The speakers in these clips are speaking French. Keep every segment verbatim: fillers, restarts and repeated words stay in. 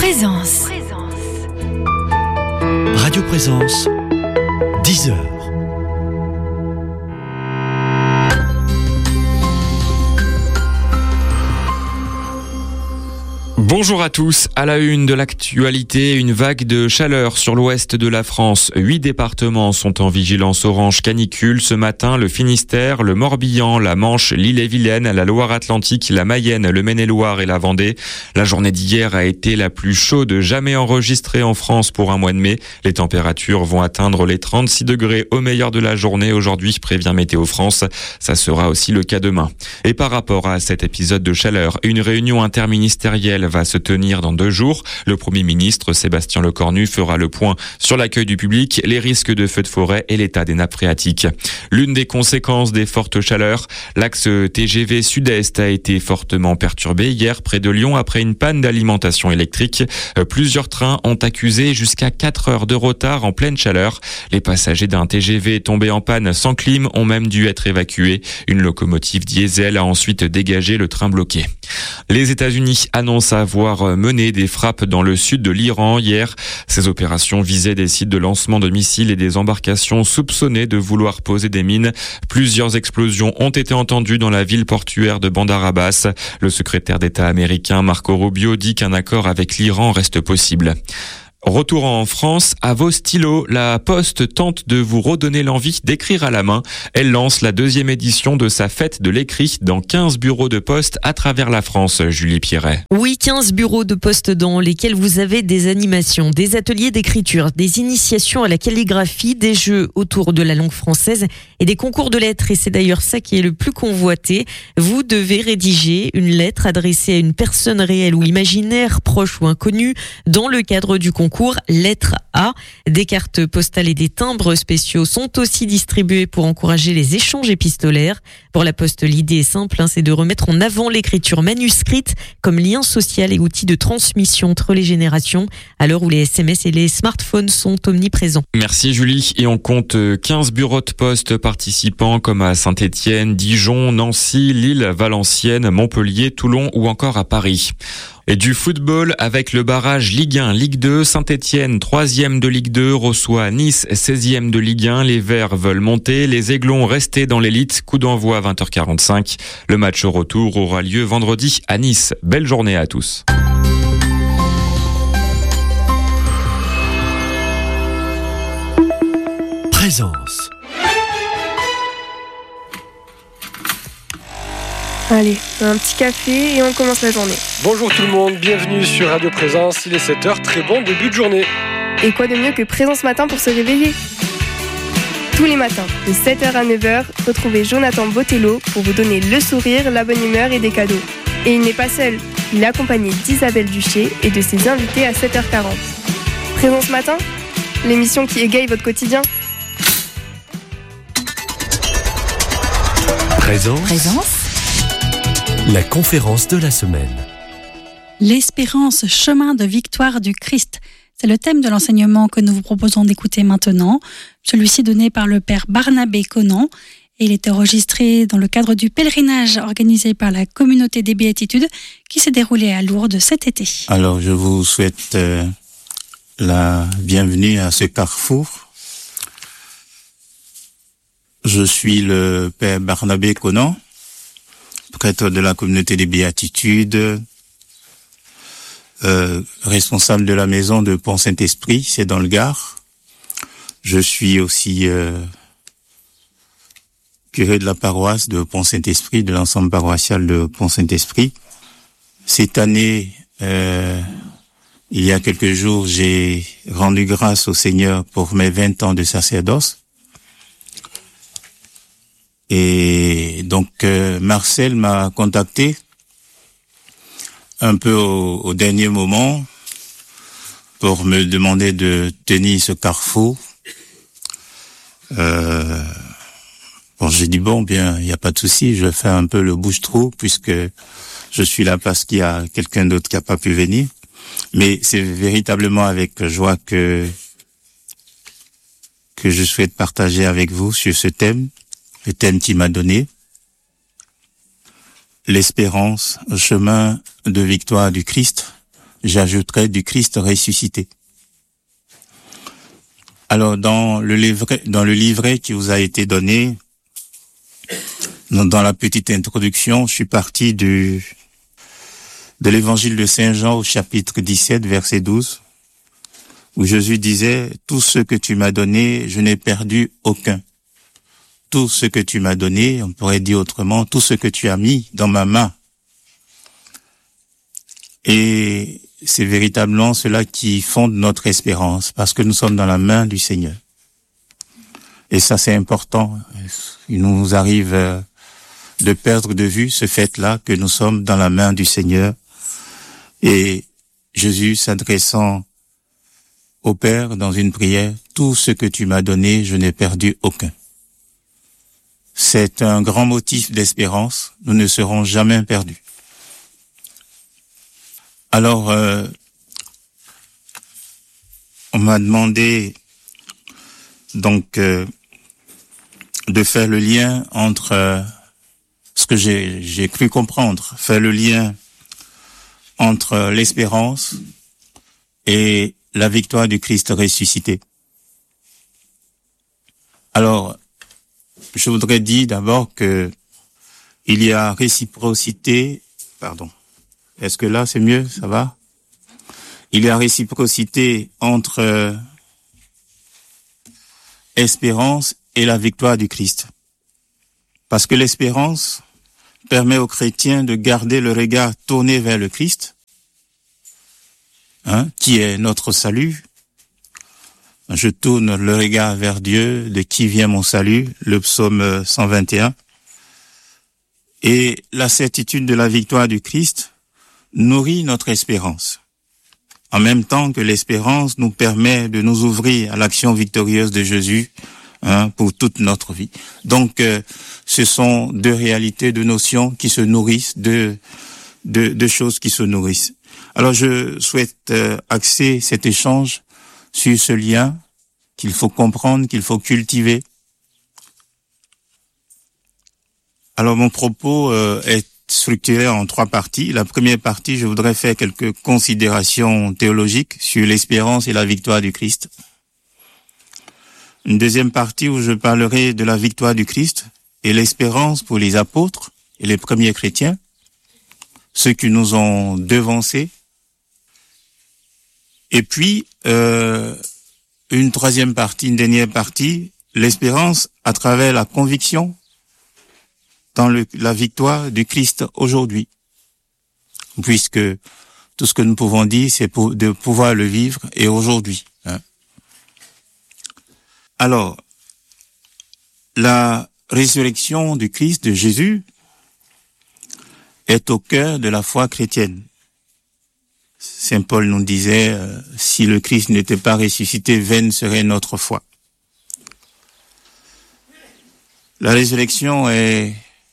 Présence. Radio Présence, dix heures. Bonjour à tous. À la une de l'actualité, une vague de chaleur sur l'ouest de la France. Huit départements sont en vigilance orange canicule. Ce matin, le Finistère, le Morbihan, la Manche, l'Ille-et-Vilaine, la Loire-Atlantique, la Mayenne, le Maine-et-Loire et la Vendée. La journée d'hier a été la plus chaude jamais enregistrée en France pour un mois de mai. Les températures vont atteindre les trente-six degrés au meilleur de la journée aujourd'hui, prévient Météo France. Ça sera aussi le cas demain. Et par rapport à cet épisode de chaleur, une réunion interministérielle va se tenir dans deux jours. Le Premier ministre Sébastien Lecornu fera le point sur l'accueil du public, les risques de feux de forêt et l'état des nappes phréatiques. L'une des conséquences des fortes chaleurs, l'axe T G V Sud-Est a été fortement perturbé hier près de Lyon après une panne d'alimentation électrique. Plusieurs trains ont accusé jusqu'à quatre heures de retard en pleine chaleur. Les passagers d'un T G V tombé en panne sans clim ont même dû être évacués. Une locomotive diesel a ensuite dégagé le train bloqué. Les États-Unis annoncent avoir mené des frappes dans le sud de l'Iran hier. Ces opérations visaient des sites de lancement de missiles et des embarcations soupçonnées de vouloir poser des mines. Plusieurs explosions ont été entendues dans la ville portuaire de Bandar Abbas. Le secrétaire d'État américain Marco Rubio dit qu'un accord avec l'Iran reste possible. Retour en France, à vos stylos, la Poste tente de vous redonner l'envie d'écrire à la main. Elle lance la deuxième édition de sa fête de l'écrit dans quinze bureaux de poste à travers la France, Julie Pierret. Oui, quinze bureaux de poste dans lesquels vous avez des animations, des ateliers d'écriture, des initiations à la calligraphie, des jeux autour de la langue française et des concours de lettres. Et c'est d'ailleurs ça qui est le plus convoité. Vous devez rédiger une lettre adressée à une personne réelle ou imaginaire, proche ou inconnue, dans le cadre du concours Lettre A. Des cartes postales et des timbres spéciaux sont aussi distribués pour encourager les échanges épistolaires. Pour la Poste, l'idée est simple, hein, c'est de remettre en avant l'écriture manuscrite comme lien social et outil de transmission entre les générations, à l'heure où les S M S et les smartphones sont omniprésents. Merci Julie. Et on compte quinze bureaux de poste participants comme à Saint-Étienne, Dijon, Nancy, Lille, Valenciennes, Montpellier, Toulon ou encore à Paris. Et du football avec le barrage Ligue un, Ligue deux, Saint-Étienne, troisième de Ligue deux, reçoit Nice, seizième de Ligue un. Les Verts veulent monter, les Aiglons rester dans l'élite. Coup d'envoi à vingt heures quarante-cinq. Le match au retour aura lieu vendredi à Nice. Belle journée à tous. Présence. Allez, un petit café et on commence la journée. Bonjour tout le monde, bienvenue sur Radio Présence, il est sept heures, très bon début de journée. Et quoi de mieux que Présence Matin pour se réveiller ? Tous les matins, de sept heures à neuf heures, retrouvez Jonathan Botello pour vous donner le sourire, la bonne humeur et des cadeaux. Et il n'est pas seul, il est accompagné d'Isabelle Duché et de ses invités à sept heures quarante. Présence Matin, l'émission qui égaye votre quotidien. Présence. Présence. La conférence de la semaine. L'espérance, chemin de victoire du Christ. C'est le thème de l'enseignement que nous vous proposons d'écouter maintenant. Celui-ci donné par le père Barnabé Conan. Et il était enregistré dans le cadre du pèlerinage organisé par la communauté des Béatitudes qui s'est déroulé à Lourdes cet été. Alors, je vous souhaite euh, la bienvenue à ce carrefour. Je suis le père Barnabé Conan, prêtre de la communauté des Béatitudes, euh, responsable de la maison de Pont-Saint-Esprit, c'est dans le Gard. Je suis aussi euh, curé de la paroisse de Pont-Saint-Esprit, de l'ensemble paroissial de Pont-Saint-Esprit. Cette année, euh, il y a quelques jours, j'ai rendu grâce au Seigneur pour mes vingt ans de sacerdoce. Et donc euh, Marcel m'a contacté un peu au, au dernier moment pour me demander de tenir ce carrefour. Euh, bon, j'ai dit bon, bien, il n'y a pas de souci, je fais un peu le bouche-trou puisque je suis là parce qu'il y a quelqu'un d'autre qui n'a pas pu venir. Mais c'est véritablement avec joie que que je souhaite partager avec vous sur ce thème. Le thème qu'il m'a donné, l'espérance, le chemin de victoire du Christ. j'ajouterai du Christ ressuscité. Alors, dans le livret, dans le livret qui vous a été donné, dans la petite introduction, je suis parti du, de l'évangile de Saint Jean au chapitre dix-sept, verset douze, où Jésus disait, tout ce que tu m'as donné, je n'ai perdu aucun. Tout ce que tu m'as donné, on pourrait dire autrement, tout ce que tu as mis dans ma main. Et c'est véritablement cela qui fonde notre espérance, parce que nous sommes dans la main du Seigneur. Et ça, c'est important. Il nous arrive de perdre de vue ce fait-là, que nous sommes dans la main du Seigneur. Et Jésus s'adressant au Père dans une prière, tout ce que tu m'as donné, je n'ai perdu aucun. C'est un grand motif d'espérance. Nous ne serons jamais perdus. Alors, euh, on m'a demandé donc euh, de faire le lien entre euh, ce que j'ai, j'ai cru comprendre, faire le lien entre l'espérance et la victoire du Christ ressuscité. Alors, je voudrais dire d'abord que il y a réciprocité, pardon. Est-ce que là, c'est mieux? Ça va? Il y a réciprocité entre euh, espérance et la victoire du Christ. Parce que l'espérance permet aux chrétiens de garder le regard tourné vers le Christ, hein, qui est notre salut. Je tourne le regard vers Dieu, de qui vient mon salut, le psaume cent vingt et un. Et la certitude de la victoire du Christ nourrit notre espérance. En même temps que l'espérance nous permet de nous ouvrir à l'action victorieuse de Jésus, hein, pour toute notre vie. Donc, euh, ce sont deux réalités, deux notions qui se nourrissent, deux, deux, deux choses qui se nourrissent. Alors, je souhaite euh, axer cet échange sur ce lien qu'il faut comprendre, qu'il faut cultiver. Alors, mon propos euh, est structuré en trois parties. La première partie, je voudrais faire quelques considérations théologiques sur l'espérance et la victoire du Christ. Une deuxième partie où je parlerai de la victoire du Christ et l'espérance pour les apôtres et les premiers chrétiens, ceux qui nous ont devancés. Et puis, euh, une troisième partie, une dernière partie, l'espérance à travers la conviction dans le, la victoire du Christ aujourd'hui. Puisque tout ce que nous pouvons dire, c'est pour, de pouvoir le vivre et aujourd'hui. Hein. Alors, la résurrection du Christ, de Jésus, est au cœur de la foi chrétienne. Saint Paul nous disait, euh, si le Christ n'était pas ressuscité, vaine serait notre foi. La résurrection est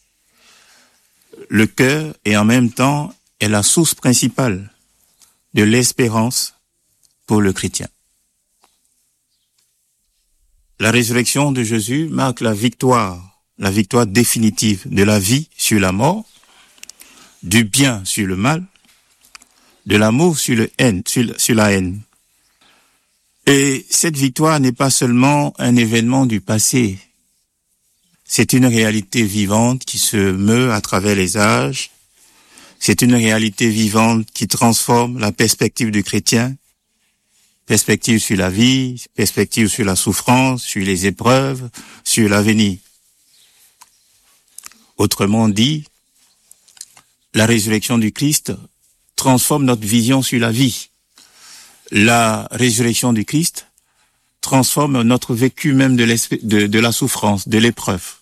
le cœur et en même temps est la source principale de l'espérance pour le chrétien. La résurrection de Jésus marque la victoire, la victoire définitive de la vie sur la mort, du bien sur le mal, de l'amour sur, le haine, sur, sur la haine. Et cette victoire n'est pas seulement un événement du passé, c'est une réalité vivante qui se meut à travers les âges. C'est une réalité vivante qui transforme la perspective du chrétien, perspective sur la vie, perspective sur la souffrance, sur les épreuves, sur l'avenir. Autrement dit, la résurrection du Christ transforme notre vision sur la vie. La résurrection du Christ transforme notre vécu même de, de, de la souffrance, de l'épreuve.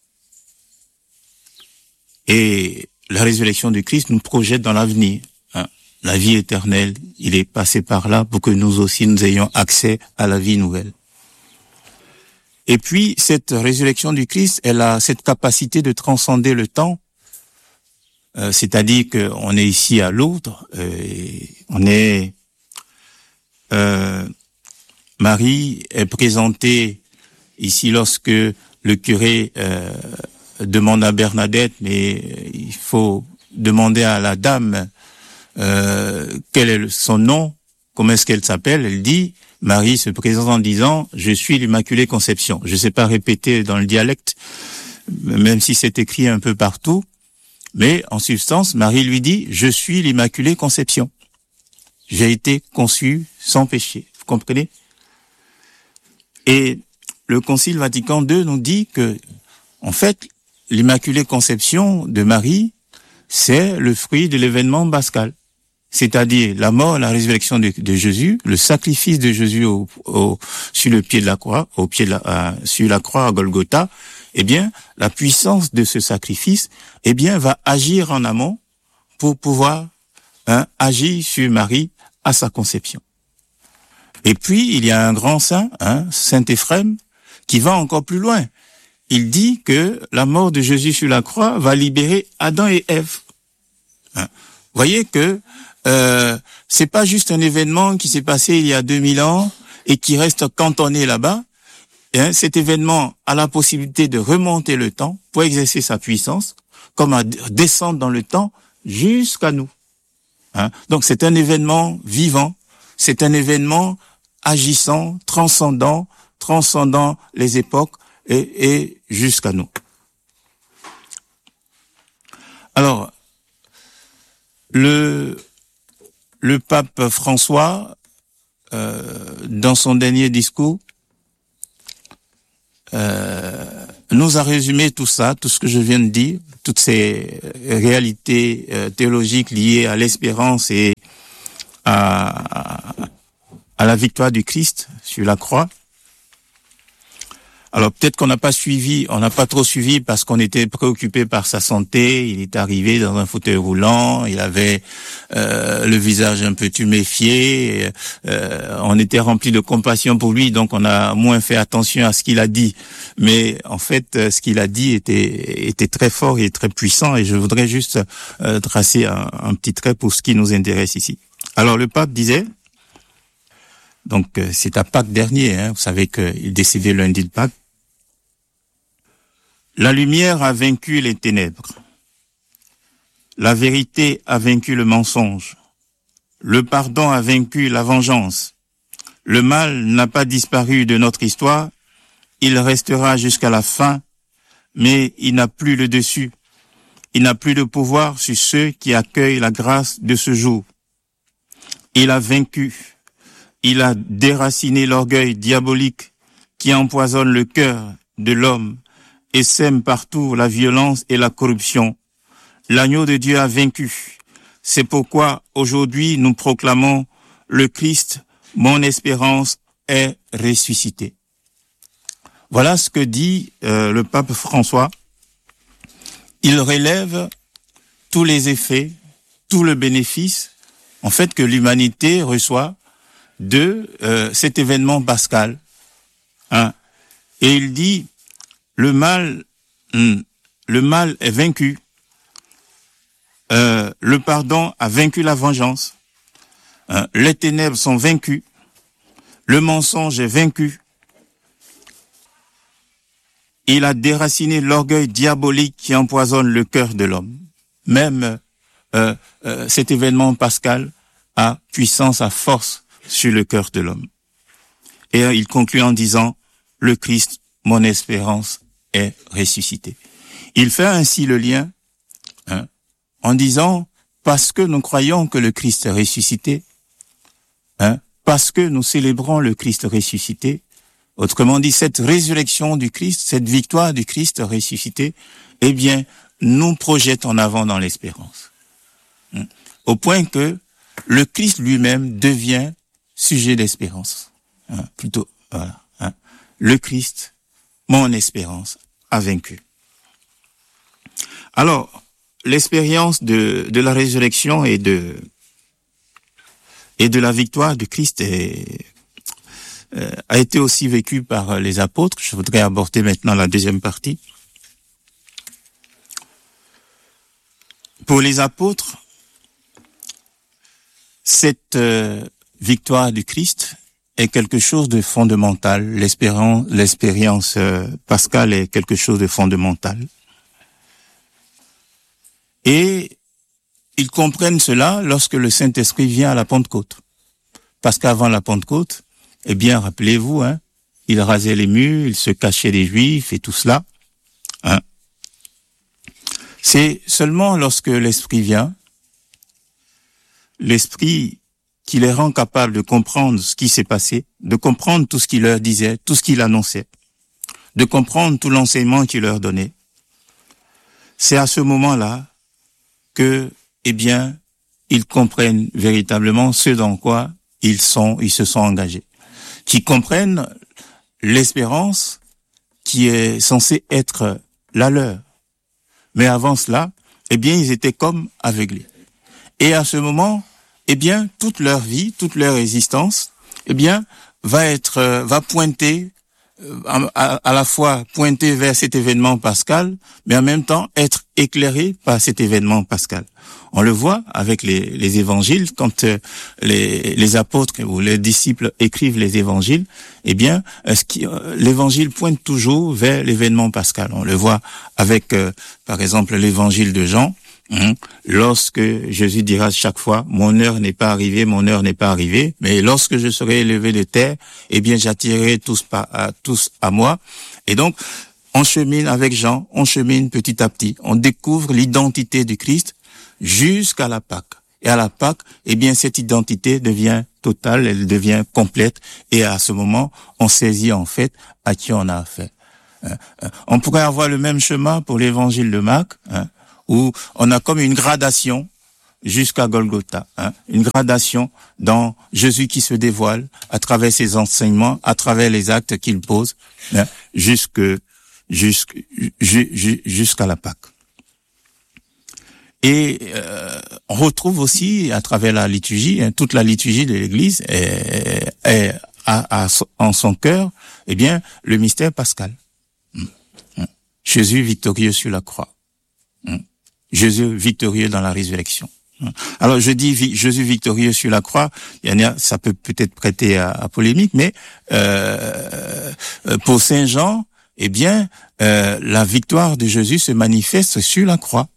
Et la résurrection du Christ nous projette dans l'avenir. Hein. La vie éternelle, il est passé par là pour que nous aussi nous ayons accès à la vie nouvelle. Et puis, cette résurrection du Christ, elle a cette capacité de transcender le temps, euh, c'est-à-dire qu'on est ici à Lourdes, euh, on est... Euh, Marie est présentée ici lorsque le curé euh, demande à Bernadette, mais il faut demander à la dame euh, quel est le, son nom, comment est-ce qu'elle s'appelle. Elle dit, Marie se présente en disant, je suis l'Immaculée Conception. Je ne sais pas répéter dans le dialecte, même si c'est écrit un peu partout, mais en substance, Marie lui dit, je suis l'Immaculée Conception. J'ai été conçue sans péché. Vous comprenez? Et le Concile Vatican deux nous dit que, en fait, l'Immaculée Conception de Marie, c'est le fruit de l'événement pascal. C'est-à-dire la mort, la résurrection de, de Jésus, le sacrifice de Jésus au, au, sur le pied de la croix, au pied de la, euh, sur la croix à Golgotha. Eh bien, la puissance de ce sacrifice, eh bien, va agir en amont pour pouvoir hein, agir sur Marie à sa conception. Et puis, il y a un grand saint, hein, Saint Éphrem, qui va encore plus loin. Il dit que la mort de Jésus sur la croix va libérer Adam et Ève. Hein. Voyez que euh, c'est pas juste un événement qui s'est passé il y a deux mille ans et qui reste cantonné là-bas. Hein, cet événement a la possibilité de remonter le temps pour exercer sa puissance, comme à descendre dans le temps jusqu'à nous. Hein. Donc c'est un événement vivant, c'est un événement agissant, transcendant, transcendant les époques et, et jusqu'à nous. Alors, le, le pape François, euh, dans son dernier discours, euh, nous a résumé tout ça, tout ce que je viens de dire, toutes ces réalités euh, théologiques liées à l'espérance et à, à la victoire du Christ sur la croix. Alors peut-être qu'on n'a pas suivi, on n'a pas trop suivi parce qu'on était préoccupé par sa santé. Il est arrivé dans un fauteuil roulant, il avait euh, le visage un peu tuméfié. Euh, on était rempli de compassion pour lui, donc on a moins fait attention à ce qu'il a dit. Mais en fait, ce qu'il a dit était était très fort et très puissant. Et je voudrais juste euh, tracer un, un petit trait pour ce qui nous intéresse ici. Alors le pape disait, donc c'est à Pâques dernier, hein, vous savez qu'il décédait lundi de Pâques. La lumière a vaincu les ténèbres. La vérité a vaincu le mensonge. Le pardon a vaincu la vengeance. Le mal n'a pas disparu de notre histoire. Il restera jusqu'à la fin, mais il n'a plus le dessus. Il n'a plus de pouvoir sur ceux qui accueillent la grâce de ce jour. Il a vaincu. Il a déraciné l'orgueil diabolique qui empoisonne le cœur de l'homme et sème partout la violence et la corruption. L'agneau de Dieu a vaincu. C'est pourquoi aujourd'hui nous proclamons le Christ, mon espérance est ressuscité. Voilà ce que dit euh, le pape François. Il relève tous les effets, tout le bénéfice, en fait, que l'humanité reçoit de euh, cet événement pascal. Hein. Et il dit, le mal, hum, le mal est vaincu. Euh, le pardon a vaincu la vengeance. Hein. Les ténèbres sont vaincues. Le mensonge est vaincu. Il a déraciné l'orgueil diabolique qui empoisonne le cœur de l'homme. Même euh, euh, cet événement pascal a puissance, a force sur le cœur de l'homme. Et euh, il conclut en disant, le Christ, mon espérance, est ressuscité. Il fait ainsi le lien hein, en disant, parce que nous croyons que le Christ est ressuscité, hein, parce que nous célébrons le Christ ressuscité, autrement dit, cette résurrection du Christ, cette victoire du Christ ressuscité, eh bien, nous projette en avant dans l'espérance. Hein, au point que le Christ lui-même devient sujet d'espérance. Hein, plutôt, voilà. Hein. Le Christ, mon espérance, a vaincu. Alors, l'expérience de, de la résurrection et de, et de la victoire du Christ est, euh, a été aussi vécue par les apôtres. Je voudrais aborder maintenant la deuxième partie. Pour les apôtres, cette euh, victoire du Christ est quelque chose de fondamental. L'espérance, l'expérience euh, pascale est quelque chose de fondamental. Et ils comprennent cela lorsque le Saint-Esprit vient à la Pentecôte. Parce qu'avant la Pentecôte, eh bien, rappelez-vous, hein, il rasait les murs, il se cachait des Juifs et tout cela. Hein. C'est seulement lorsque l'Esprit vient, l'Esprit qui les rend capables de comprendre ce qui s'est passé, de comprendre tout ce qu'il leur disait, tout ce qu'il annonçait, de comprendre tout l'enseignement qu'il leur donnait. C'est à ce moment-là que, eh bien, ils comprennent véritablement ce dans quoi ils sont, ils se sont engagés. Qu'ils comprennent l'espérance qui est censée être la leur. Mais avant cela, eh bien, ils étaient comme aveuglés. Et à ce moment, eh bien, toute leur vie, toute leur existence, eh bien, va être, euh, va pointer, euh, à, à la fois pointer vers cet événement pascal, mais en même temps être éclairé par cet événement pascal. On le voit avec les, les évangiles, quand euh, les, les apôtres ou les disciples écrivent les évangiles, eh bien, euh, ce qui, euh, l'évangile pointe toujours vers l'événement pascal. On le voit avec, euh, par exemple, l'évangile de Jean. Mmh. Lorsque Jésus dira chaque fois, mon heure n'est pas arrivée, mon heure n'est pas arrivée, mais lorsque je serai élevé de terre, eh bien, j'attirerai tous, par, à, tous à moi. Et donc, on chemine avec Jean, on chemine petit à petit, on découvre l'identité du Christ jusqu'à la Pâque. Et à la Pâque, eh bien, cette identité devient totale, elle devient complète, et à ce moment, on saisit en fait à qui on a affaire. Hein, hein. On pourrait avoir le même chemin pour l'évangile de Marc, hein, où on a comme une gradation jusqu'à Golgotha, hein, une gradation dans Jésus qui se dévoile à travers ses enseignements, à travers les actes qu'il pose, hein, jusque, jusque, jusqu'à la Pâque. Et euh, on retrouve aussi à travers la liturgie, hein, toute la liturgie de l'Église est, est à, à, en son cœur, eh bien, le mystère pascal. Hum, hum. Jésus victorieux sur la croix. Hum. Jésus victorieux dans la résurrection. Alors je dis vi- Jésus victorieux sur la croix, il y en a, ça peut peut-être prêter à, à polémique, mais euh, pour Saint Jean, eh bien, euh, la victoire de Jésus se manifeste sur la croix.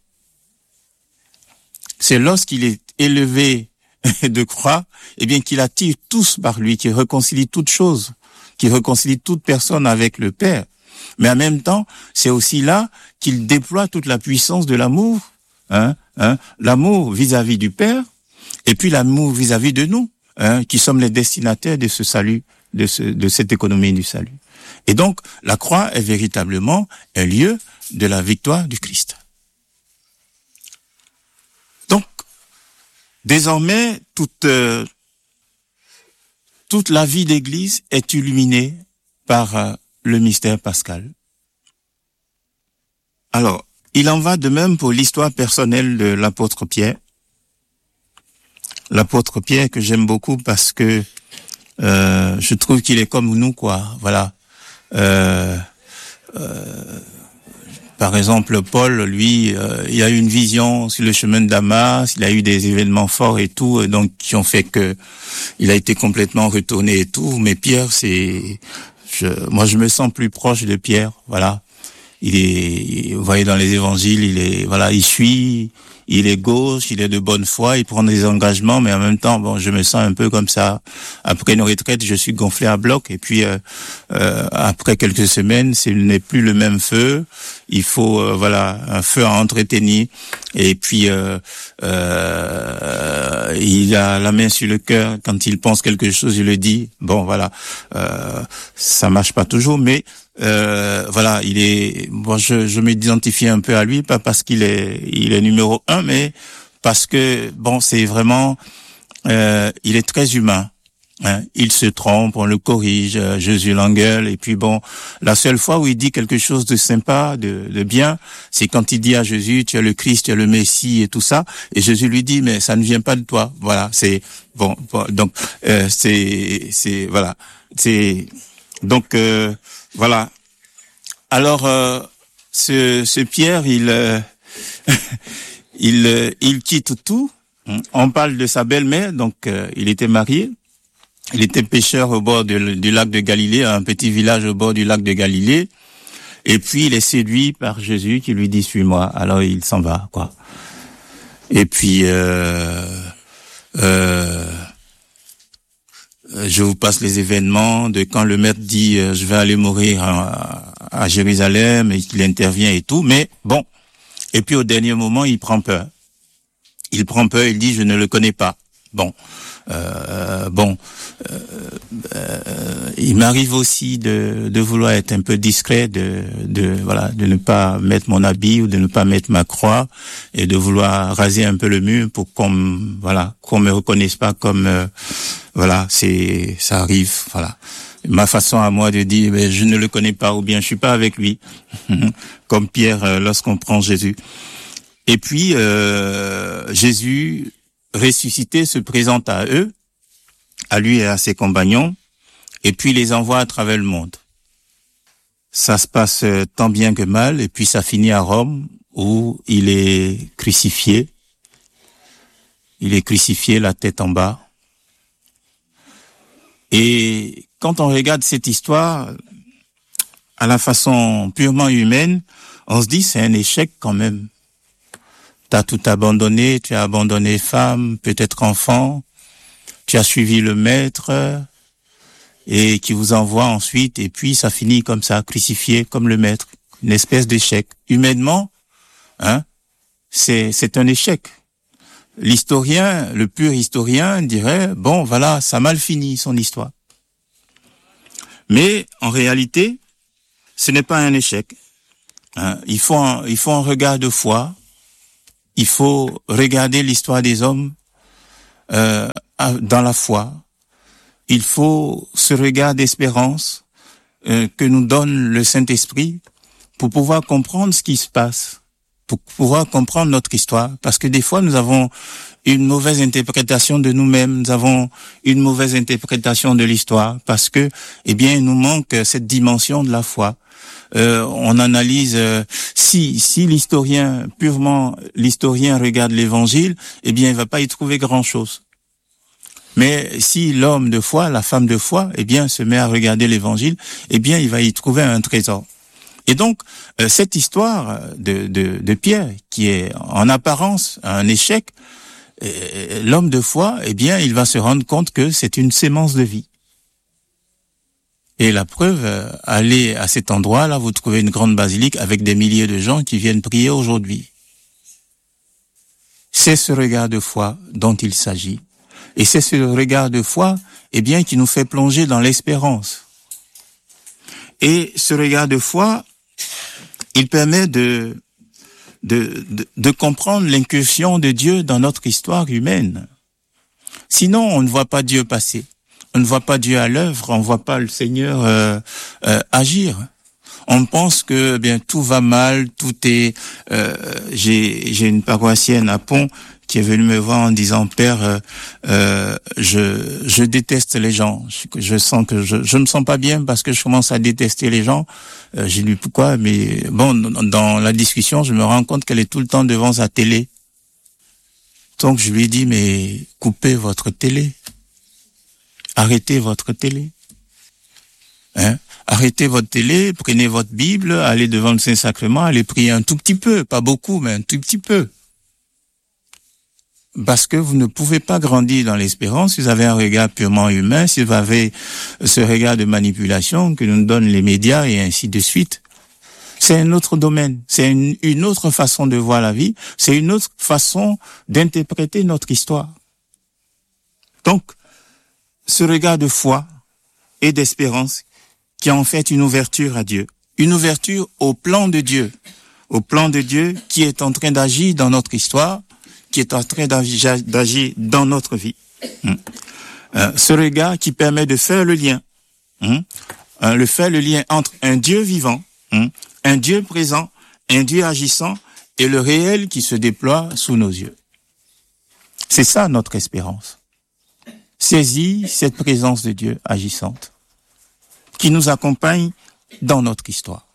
C'est lorsqu'il est élevé de croix, eh bien, qu'il attire tous par lui, qu'il réconcilie toutes choses, qu'il réconcilie toute personne avec le Père. Mais en même temps, c'est aussi là qu'il déploie toute la puissance de l'amour, hein, hein, l'amour vis-à-vis du Père, et puis l'amour vis-à-vis de nous, hein, qui sommes les destinataires de ce salut, de, ce, de cette économie du salut. Et donc, la croix est véritablement un lieu de la victoire du Christ. Donc, désormais, toute, euh, toute la vie d'Église est illuminée par euh, le mystère pascal. Alors, il en va de même pour l'histoire personnelle de l'apôtre Pierre. L'apôtre Pierre que j'aime beaucoup parce que euh, je trouve qu'il est comme nous, quoi. Voilà. Euh, euh, par exemple, Paul, lui, euh, il a eu une vision sur le chemin de Damas, il a eu des événements forts et tout, donc qui ont fait que il a été complètement retourné et tout. Mais Pierre, c'est, je, moi, je me sens plus proche de Pierre. Voilà. Il est, vous voyez dans les évangiles, il est, voilà, il suit, il est gauche, il est de bonne foi, il prend des engagements, mais en même temps, bon, je me sens un peu comme ça. Après une retraite, je suis gonflé à bloc, et puis euh, euh, après quelques semaines, ce n'est plus le même feu. Il faut, euh, voilà, un feu à entretenir. Et puis, euh, euh, il a la main sur le cœur. Quand il pense quelque chose, il le dit. Bon, voilà, euh, ça marche pas toujours, mais euh, voilà, il est. Moi, je, je m'identifie un peu à lui, pas parce qu'il est, il est numéro un, mais parce que bon, c'est vraiment, euh, il est très humain. Hein, il se trompe, on le corrige, euh, Jésus l'engueule, et puis bon, la seule fois où il dit quelque chose de sympa, de, de bien, c'est quand il dit à Jésus, tu es le Christ, tu es le Messie et tout ça, et Jésus lui dit, mais ça ne vient pas de toi. Voilà, c'est bon, bon donc euh, c'est c'est voilà, c'est donc euh, voilà. Alors euh, ce ce Pierre, il euh, il euh, il quitte tout. On parle de sa belle-mère, donc euh, il était marié. Il était pêcheur au bord de, du lac de Galilée, un petit village au bord du lac de Galilée. Et puis, il est séduit par Jésus qui lui dit, suis-moi. Alors, il s'en va, quoi. Et puis, euh, euh, je vous passe les événements de quand le maître dit euh, je vais aller mourir à, à Jérusalem et qu'il intervient et tout. Mais bon, et puis au dernier moment, il prend peur. Il prend peur, il dit je ne le connais pas. Bon, euh, bon, euh, euh, il m'arrive aussi de, de vouloir être un peu discret, de, de voilà, de ne pas mettre mon habit ou de ne pas mettre ma croix et de vouloir raser un peu le mur pour qu'on, voilà, qu'on me reconnaisse pas comme, euh, voilà, c'est, ça arrive, voilà. Ma façon à moi de dire, ben, je ne le connais pas ou bien je suis pas avec lui, comme Pierre euh, lorsqu'on prend Jésus. Et puis euh, Jésus ressuscité se présente à eux, à lui et à ses compagnons, et puis les envoie à travers le monde. Ça se passe tant bien que mal, et puis ça finit à Rome, où il est crucifié. Il est crucifié, la tête en bas. Et quand on regarde cette histoire, à la façon purement humaine, on se dit c'est un échec quand même. T'as tout abandonné, tu as abandonné femme, peut-être enfant, tu as suivi le maître, et qui vous envoie ensuite, et puis ça finit comme ça, crucifié comme le maître. Une espèce d'échec. Humainement, hein, c'est, c'est un échec. L'historien, le pur historien dirait, bon, voilà, ça a mal fini, son histoire. Mais, en réalité, ce n'est pas un échec. Hein, il faut un, il faut un regard de foi. Il faut regarder l'histoire des hommes euh, dans la foi. Il faut ce regard d'espérance euh, que nous donne le Saint-Esprit pour pouvoir comprendre ce qui se passe, pour pouvoir comprendre notre histoire. Parce que des fois, nous avons une mauvaise interprétation de nous-mêmes, nous avons une mauvaise interprétation de l'histoire, parce que, eh bien, il nous manque cette dimension de la foi. Euh, on analyse euh, si si l'historien purement l'historien regarde l'Évangile, eh bien il va pas y trouver grand-chose. Mais si l'homme de foi, la femme de foi, eh bien se met à regarder l'Évangile, eh bien il va y trouver un trésor. Et donc euh, cette histoire de, de de Pierre, qui est en apparence un échec, euh, l'homme de foi, eh bien il va se rendre compte que c'est une sémence de vie. Et la preuve, euh, allez à cet endroit-là, vous trouvez une grande basilique avec des milliers de gens qui viennent prier aujourd'hui. C'est ce regard de foi dont il s'agit. Et c'est ce regard de foi, eh bien, qui nous fait plonger dans l'espérance. Et ce regard de foi, il permet de, de, de, de comprendre l'incursion de Dieu dans notre histoire humaine. Sinon, on ne voit pas Dieu passer. On ne voit pas Dieu à l'œuvre, on ne voit pas le Seigneur euh, euh, agir. On pense que eh bien tout va mal, tout est. Euh, j'ai j'ai une paroissienne à Pont qui est venue me voir en disant Père, euh, euh, je je déteste les gens. Je, je sens que je je me sens pas bien parce que je commence à détester les gens. Euh, j'ai lu pourquoi, mais bon, dans la discussion, je me rends compte qu'elle est tout le temps devant sa télé. Donc je lui ai dit mais coupez votre télé. Arrêtez votre télé. Hein? Arrêtez votre télé, prenez votre Bible, allez devant le Saint-Sacrement, allez prier un tout petit peu, pas beaucoup, mais un tout petit peu. Parce que vous ne pouvez pas grandir dans l'espérance si vous avez un regard purement humain, si vous avez ce regard de manipulation que nous donnent les médias et ainsi de suite. C'est un autre domaine, c'est une, une autre façon de voir la vie, c'est une autre façon d'interpréter notre histoire. Donc, ce regard de foi et d'espérance qui est en fait une ouverture à Dieu, une ouverture au plan de Dieu, au plan de Dieu qui est en train d'agir dans notre histoire, qui est en train d'agir dans notre vie. Euh, ce regard qui permet de faire le lien, euh, le faire le lien entre un Dieu vivant, un Dieu présent, un Dieu agissant et le réel qui se déploie sous nos yeux. C'est ça notre espérance. Saisis cette présence de Dieu agissante qui nous accompagne dans notre histoire.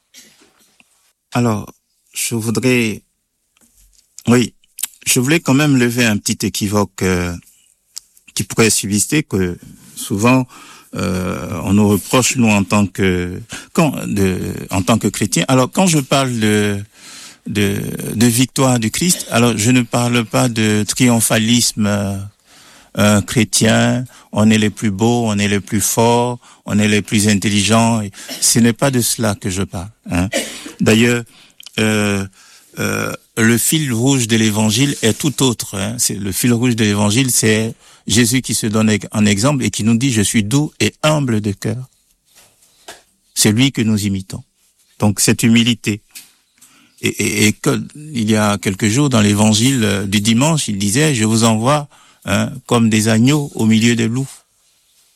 Alors, je voudrais, oui, je voulais quand même lever un petit équivoque euh, qui pourrait subsister, que souvent euh, on nous reproche nous en tant que quand de en tant que chrétiens. Alors quand je parle de de, de victoire du Christ. Alors, je ne parle pas de triomphalisme euh, euh, chrétien, on est les plus beaux, on est les plus forts, on est les plus intelligents. Ce n'est pas de cela que je parle. Hein. D'ailleurs, euh, euh, le fil rouge de l'évangile est tout autre. Hein. C'est, le fil rouge de l'évangile, c'est Jésus qui se donne en exemple et qui nous dit « Je suis doux et humble de cœur ». C'est lui que nous imitons. Donc, cette humilité. Et, et, et que, il y a quelques jours, dans l'évangile du dimanche, il disait « Je vous envoie hein, comme des agneaux au milieu des loups hein. ».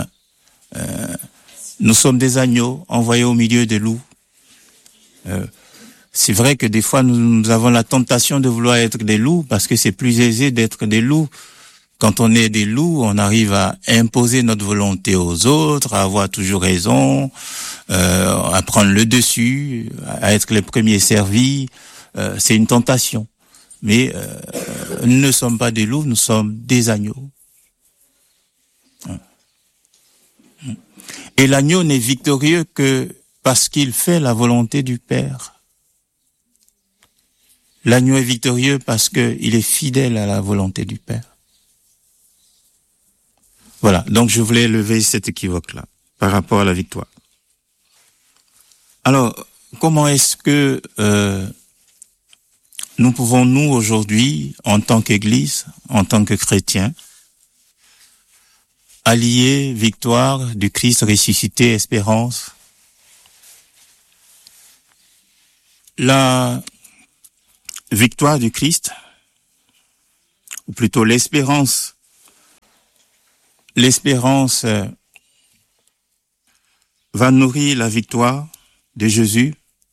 Euh, nous sommes des agneaux envoyés au milieu des loups. Euh, c'est vrai que des fois, nous, nous avons la tentation de vouloir être des loups parce que c'est plus aisé d'être des loups. Quand on est des loups, on arrive à imposer notre volonté aux autres, à avoir toujours raison, euh, à prendre le dessus, à être les premiers servis. Euh, c'est une tentation. Mais euh, nous ne sommes pas des loups, nous sommes des agneaux. Et l'agneau n'est victorieux que parce qu'il fait la volonté du Père. L'agneau est victorieux parce qu'il est fidèle à la volonté du Père. Voilà, donc je voulais lever cet équivoque-là par rapport à la victoire. Alors, comment est-ce que euh, nous pouvons, nous, aujourd'hui, en tant qu'Église, en tant que chrétiens, allier victoire du Christ ressuscité, espérance? La victoire du Christ, ou plutôt l'espérance, L'espérance euh, va nourrir la victoire de Jésus,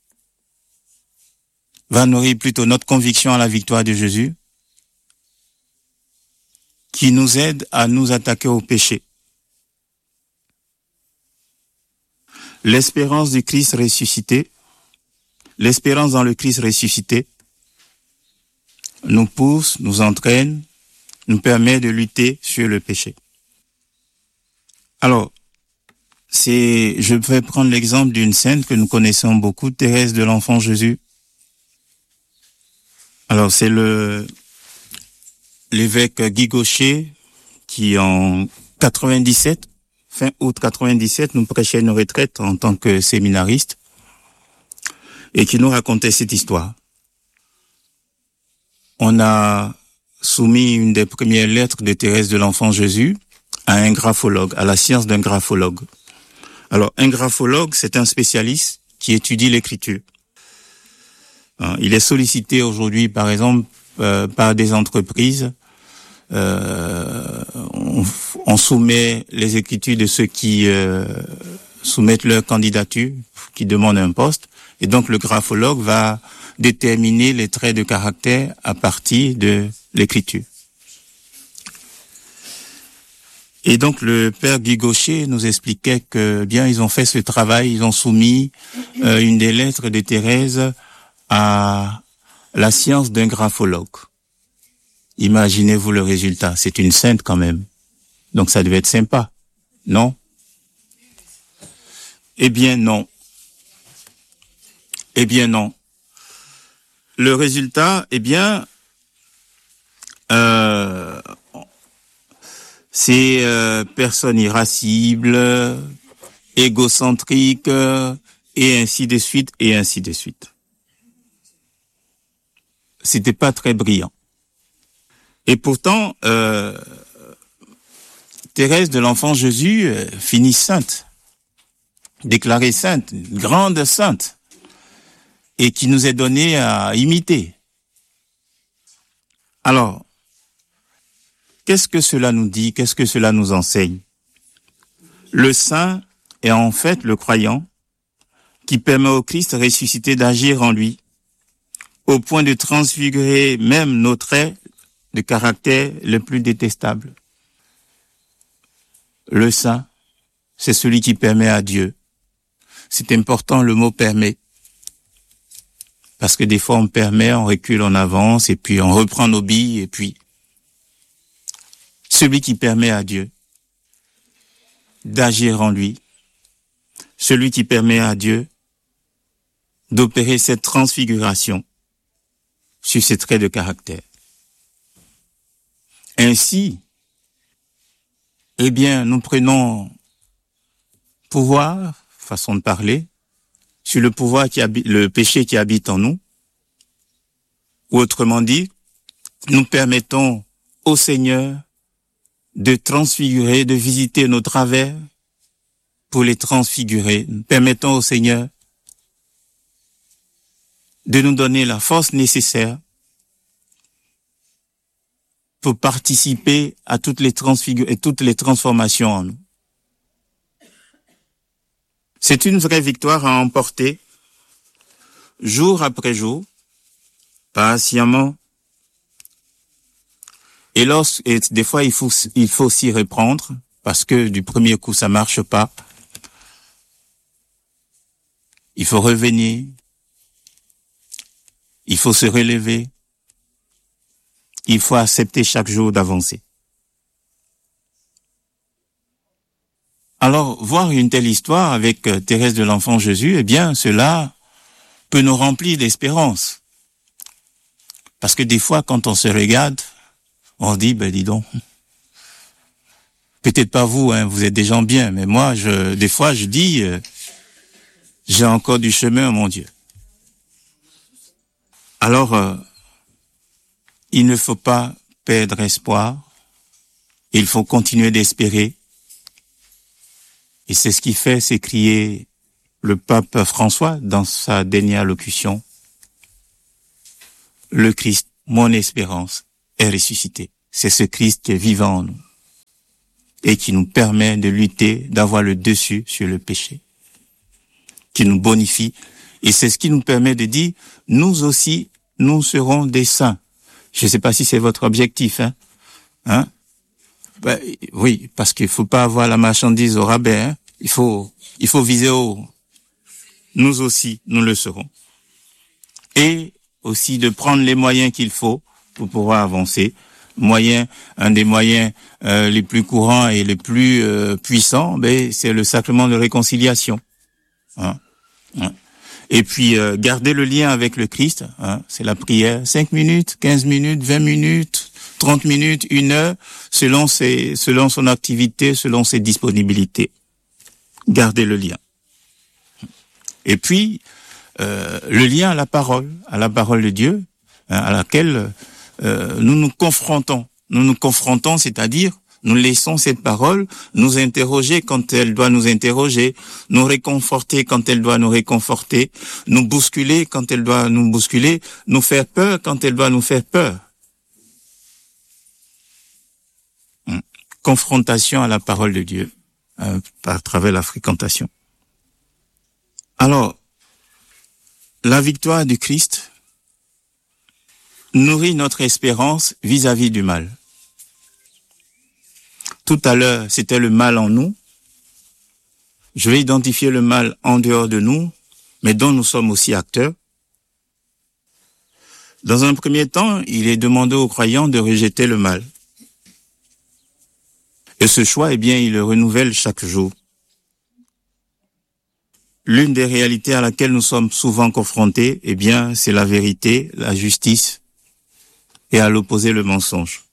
va nourrir plutôt notre conviction à la victoire de Jésus, qui nous aide à nous attaquer au péché. L'espérance du Christ ressuscité, l'espérance dans le Christ ressuscité, nous pousse, nous entraîne, nous permet de lutter sur le péché. Alors, c'est, je vais prendre l'exemple d'une sainte que nous connaissons beaucoup, Thérèse de l'Enfant Jésus. Alors, c'est le, l'évêque Guy Gaucher qui, en quatre-vingt-dix-sept, fin août quatre-vingt-dix-sept, nous prêchait une retraite en tant que séminariste et qui nous racontait cette histoire. On a soumis une des premières lettres de Thérèse de l'Enfant Jésus à un graphologue, à la science d'un graphologue. Alors, un graphologue, c'est un spécialiste qui étudie l'écriture. Il est sollicité aujourd'hui, par exemple, euh, par des entreprises. Euh, on, on soumet les écritures de ceux qui euh, soumettent leur candidature, qui demandent un poste. Et donc, le graphologue va déterminer les traits de caractère à partir de l'écriture. Et donc le père Guy Gaucher nous expliquait que bien ils ont fait ce travail, ils ont soumis euh, une des lettres de Thérèse à la science d'un graphologue. Imaginez-vous le résultat, c'est une sainte quand même. Donc ça devait être sympa, non? Eh bien non. Eh bien non. Le résultat, eh bien, euh, c'est euh, personne irascible, égocentrique, euh, et ainsi de suite, et ainsi de suite. C'était pas très brillant. Et pourtant, euh, Thérèse de l'Enfant Jésus euh, finit sainte, déclarée sainte, grande sainte, et qui nous est donnée à imiter. Alors, qu'est-ce que cela nous dit? Qu'est-ce que cela nous enseigne? Le saint est en fait le croyant qui permet au Christ ressuscité d'agir en lui, au point de transfigurer même nos traits de caractère les plus détestables. Le saint, c'est celui qui permet à Dieu. C'est important le mot permet. Parce que des fois on permet, on recule, on avance, et puis on reprend nos billes, et puis celui qui permet à Dieu d'agir en lui, celui qui permet à Dieu d'opérer cette transfiguration sur ses traits de caractère. Ainsi, eh bien, nous prenons pouvoir, façon de parler, sur le pouvoir qui habite, le péché qui habite en nous, ou autrement dit, nous permettons au Seigneur de transfigurer, de visiter nos travers pour les transfigurer. Nous permettons au Seigneur de nous donner la force nécessaire pour participer à toutes les transfigur- et toutes les transformations en nous. C'est une vraie victoire à emporter jour après jour, patiemment. Et, lorsque, et des fois, il faut, il faut s'y reprendre parce que du premier coup, ça marche pas. Il faut revenir. Il faut se relever. Il faut accepter chaque jour d'avancer. Alors, voir une telle histoire avec Thérèse de l'Enfant Jésus, eh bien, cela peut nous remplir d'espérance. Parce que des fois, quand on se regarde, on se dit, ben dis donc, peut-être pas vous, hein, vous êtes des gens bien, mais moi, je, des fois, je dis, euh, j'ai encore du chemin, mon Dieu. Alors, euh, il ne faut pas perdre espoir, il faut continuer d'espérer. Et c'est ce qui fait s'écrier le pape François dans sa dernière allocution. Le Christ, mon espérance, est ressuscité. C'est ce Christ qui est vivant en nous et qui nous permet de lutter, d'avoir le dessus sur le péché, qui nous bonifie. Et c'est ce qui nous permet de dire, nous aussi, nous serons des saints. Je ne sais pas si c'est votre objectif, hein, hein? Ben, oui, parce qu'il faut pas avoir la marchandise au rabais, hein. Il faut, il faut viser haut. Nous aussi, nous le serons. Et aussi de prendre les moyens qu'il faut pour pouvoir avancer. Moyen, un des moyens euh, les plus courants et les plus euh, puissants, ben, c'est le sacrement de réconciliation. Hein, hein. Et puis, euh, garder le lien avec le Christ, hein, c'est la prière. Cinq minutes, quinze minutes, vingt minutes, trente minutes, une heure, selon ses, selon son activité, selon ses disponibilités. Garder le lien. Et puis, euh, le lien à la parole, à la parole de Dieu, hein, à laquelle euh, nous nous confrontons. Nous nous confrontons, c'est-à-dire, nous laissons cette parole nous interroger quand elle doit nous interroger, nous réconforter quand elle doit nous réconforter, nous bousculer quand elle doit nous bousculer, nous faire peur quand elle doit nous faire peur. Hum. Confrontation à la parole de Dieu, euh, par travers la fréquentation. Alors, la victoire du Christ nourrit notre espérance vis-à-vis du mal. Tout à l'heure, c'était le mal en nous. Je vais identifier le mal en dehors de nous, mais dont nous sommes aussi acteurs. Dans un premier temps, il est demandé aux croyants de rejeter le mal. Et ce choix, eh bien, il le renouvelle chaque jour. L'une des réalités à laquelle nous sommes souvent confrontés, eh bien, c'est la vérité, la justice, et à l'opposé, le mensonge.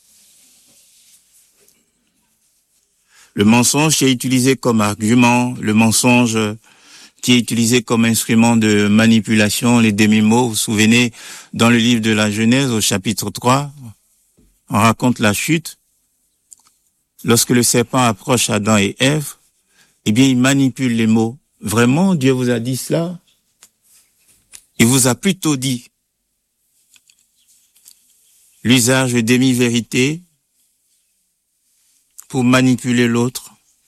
Le mensonge qui est utilisé comme argument, le mensonge qui est utilisé comme instrument de manipulation, les demi-mots. Vous vous souvenez, dans le livre de la Genèse, au chapitre trois, on raconte la chute. Lorsque le serpent approche Adam et Ève, eh bien, il manipule les mots. Vraiment, Dieu vous a dit cela? Il vous a plutôt dit l'usage de demi-vérité pour manipuler l'autre.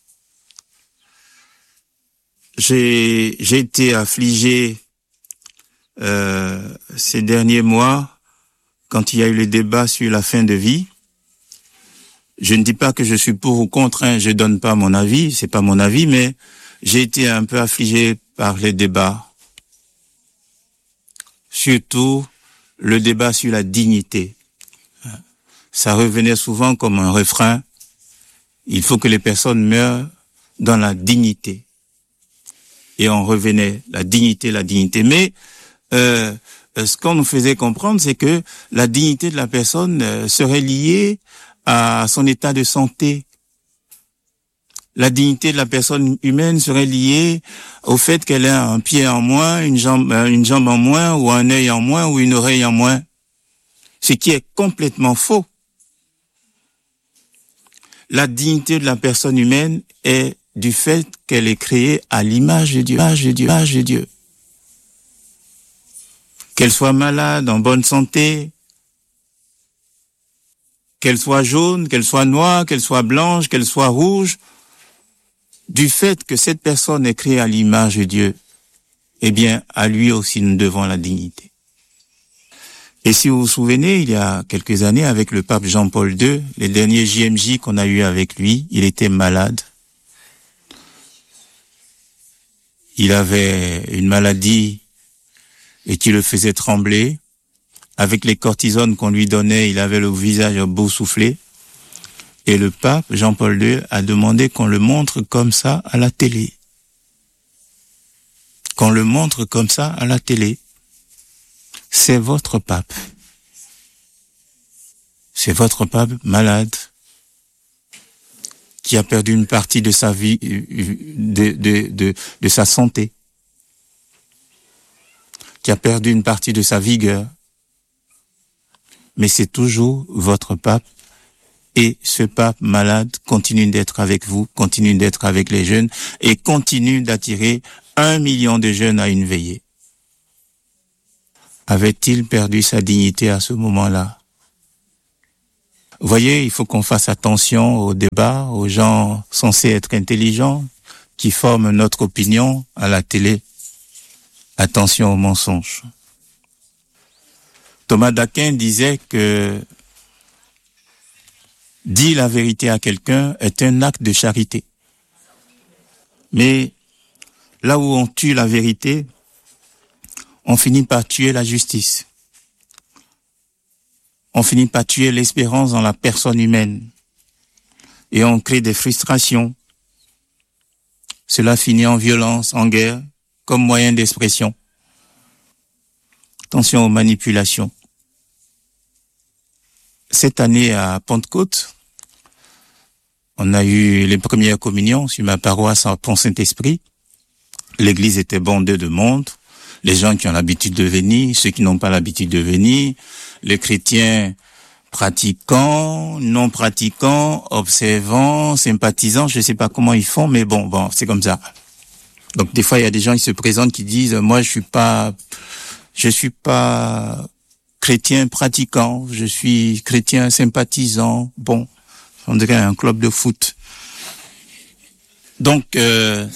J'ai, j'ai été affligé euh, ces derniers mois quand il y a eu le débat sur la fin de vie. Je ne dis pas que je suis pour ou contre, hein, je donne pas mon avis, c'est pas mon avis, mais j'ai été un peu affligé par les débats. Surtout le débat sur la dignité. Ça revenait souvent comme un refrain. Il faut que les personnes meurent dans la dignité. et on revenait, la dignité, la dignité. Mais euh, ce qu'on nous faisait comprendre, c'est que la dignité de la personne euh, serait liée à son état de santé. La dignité de la personne humaine serait liée au fait qu'elle ait un pied en moins, une jambe, une jambe en moins, ou un œil en moins, ou une oreille en moins. Ce qui est complètement faux. La dignité de la personne humaine est du fait qu'elle est créée à l'image de Dieu, l'image de Dieu, l'image de Dieu. Qu'elle soit malade, en bonne santé, qu'elle soit jaune, qu'elle soit noire, qu'elle soit blanche, qu'elle soit rouge, du fait que cette personne est créée à l'image de Dieu, eh bien, à lui aussi nous devons la dignité. Et si vous vous souvenez, il y a quelques années, avec le pape Jean-Paul deux, les derniers J M J qu'on a eu avec lui, il était malade. Il avait une maladie et qui le faisait trembler. Avec les cortisones qu'on lui donnait, il avait le visage boursouflé. Et le pape Jean-Paul deux a demandé qu'on le montre comme ça à la télé. Qu'on le montre comme ça à la télé. C'est votre pape. C'est votre pape malade qui a perdu une partie de sa vie, de, de, de, de sa santé, qui a perdu une partie de sa vigueur. Mais c'est toujours votre pape. Et ce pape malade continue d'être avec vous, continue d'être avec les jeunes et continue d'attirer un million de jeunes à une veillée. Avait-il perdu sa dignité à ce moment-là? Vous voyez, il faut qu'on fasse attention aux débats, aux gens censés être intelligents, qui forment notre opinion à la télé. Attention aux mensonges. Thomas d'Aquin disait que dire la vérité à quelqu'un est un acte de charité. Mais là où on tue la vérité, on finit par tuer la justice. On finit par tuer l'espérance dans la personne humaine. Et on crée des frustrations. Cela finit en violence, en guerre, comme moyen d'expression. Attention aux manipulations. Cette année à Pentecôte, on a eu les premières communions sur ma paroisse à Pont-Saint-Esprit. L'église était bondée de monde. Les gens qui ont l'habitude de venir, ceux qui n'ont pas l'habitude de venir, les chrétiens pratiquants, non pratiquants, observants, sympathisants, je ne sais pas comment ils font, mais bon, bon, c'est comme ça. Donc des fois il y a des gens qui se présentent qui disent moi je suis pas, je suis pas chrétien pratiquant, je suis chrétien sympathisant. Bon, on dirait un club de foot. Donc euh,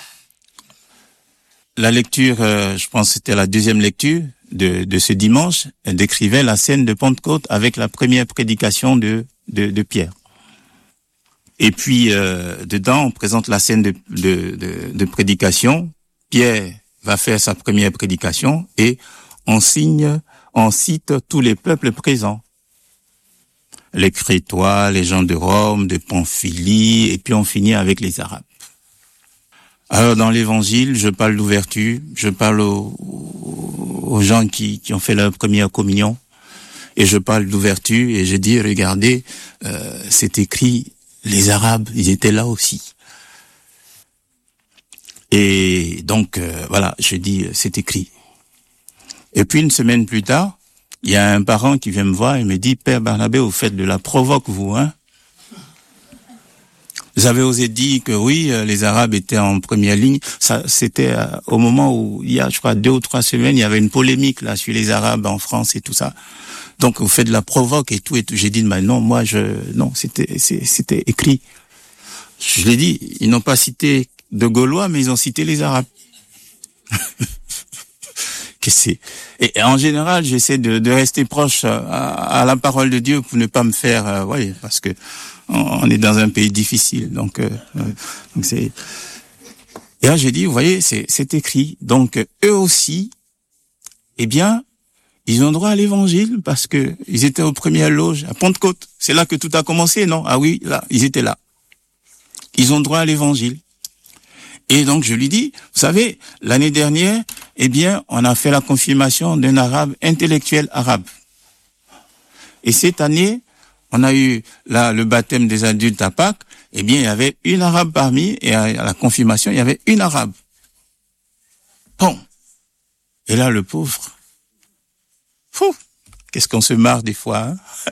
la lecture, euh, je pense que c'était la deuxième lecture de, de ce dimanche, elle décrivait la scène de Pentecôte avec la première prédication de, de, de Pierre. Et puis, euh, dedans, on présente la scène de, de, de, de prédication. Pierre va faire sa première prédication et on signe, on cite tous les peuples présents. Les Crétois, les gens de Rome, de Pamphylie, et puis on finit avec les Arabes. Alors dans l'évangile, je parle d'ouverture, je parle aux, aux gens qui, qui ont fait leur première communion, et je parle d'ouverture, et je dis, regardez, euh, c'est écrit, les Arabes, ils étaient là aussi. Et donc, euh, voilà, je dis, c'est écrit. Et puis une semaine plus tard, il y a un parent qui vient me voir et me dit, Père Barnabé, vous faites de la provoque, vous, hein? Vous avez osé dire que oui, les Arabes étaient en première ligne. Ça, c'était euh, au moment où, il y a, je crois, deux ou trois semaines, il y avait une polémique là sur les Arabes en France et tout ça. Donc, vous faites de la provoque et tout. Et tout. J'ai dit, mais non, moi, je, non, c'était, c'était écrit. Je l'ai dit, ils n'ont pas cité de Gaulois, mais ils ont cité les Arabes. Que c'est. Et en général, j'essaie de, de rester proche à, à la parole de Dieu pour ne pas me faire, euh, ouais, parce que on est dans un pays difficile, donc, euh, donc c'est. Et là, j'ai dit, vous voyez, c'est, c'est écrit. Donc, eux aussi, eh bien, ils ont droit à l'évangile parce que ils étaient aux premières loges à Pentecôte. C'est là que tout a commencé, non? Ah oui, là, ils étaient là. Ils ont droit à l'évangile. Et donc je lui dis, vous savez, l'année dernière, eh bien, on a fait la confirmation d'un arabe intellectuel arabe. Et cette année, on a eu là le baptême des adultes à Pâques, eh bien, il y avait une arabe parmi, et à la confirmation, il y avait une arabe. Bon. Et là, le pauvre, fou, qu'est-ce qu'on se marre des fois, hein?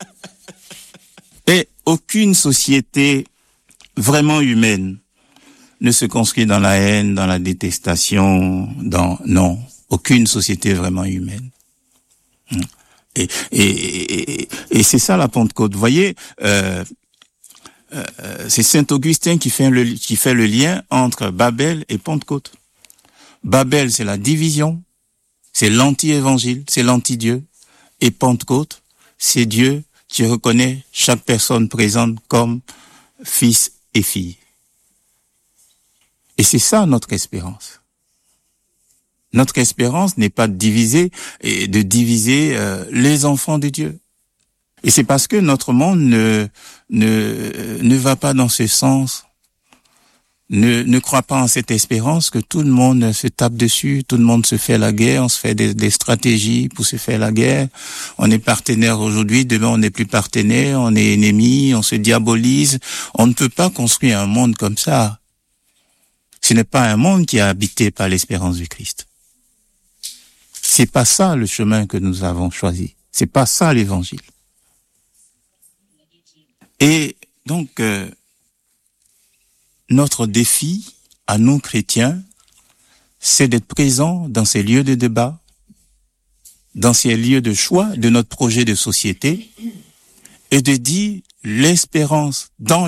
Et aucune société vraiment humaine ne se construit dans la haine, dans la détestation, dans, non, aucune société vraiment humaine. Et, et, et, et c'est ça la Pentecôte. Vous voyez, euh, euh, c'est Saint Augustin qui fait, le, qui fait le lien entre Babel et Pentecôte. Babel, c'est la division, c'est l'anti-évangile, c'est l'anti-Dieu. Et Pentecôte, c'est Dieu qui reconnaît chaque personne présente comme fils et fille. Et c'est ça notre espérance. Notre espérance n'est pas de diviser et de diviser euh, les enfants de Dieu. Et c'est parce que notre monde ne ne ne va pas dans ce sens, ne ne croit pas en cette espérance que tout le monde se tape dessus, tout le monde se fait la guerre, on se fait des, des stratégies pour se faire la guerre. On est partenaire aujourd'hui, demain on n'est plus partenaire, on est ennemi, on se diabolise. On ne peut pas construire un monde comme ça. Ce n'est pas un monde qui est habité par l'espérance du Christ. C'est pas ça le chemin que nous avons choisi. C'est pas ça l'évangile. Et donc, euh, notre défi à nous chrétiens, c'est d'être présents dans ces lieux de débat, dans ces lieux de choix de notre projet de société, et de dire l'espérance dans